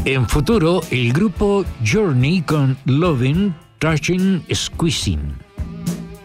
En futuro, el grupo Journey con Loving, Touching, Squeezing.